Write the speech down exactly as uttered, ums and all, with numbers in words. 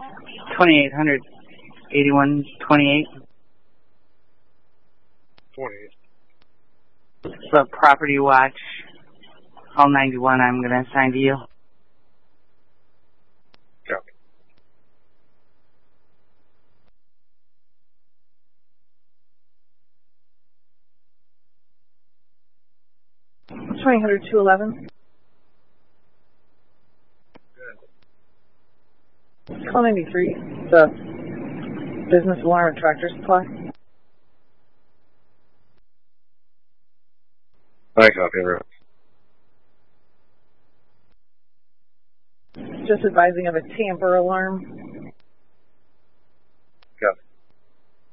twenty-eight hundred, eighty-one twenty-eight. twenty-eight. The property watch, all ninety-one I'm going to assign to you. Copy. twenty hundred, two eleven. Call ninety-three, the business alarm and tractor supply. I copy everyone. Just advising of a tamper alarm.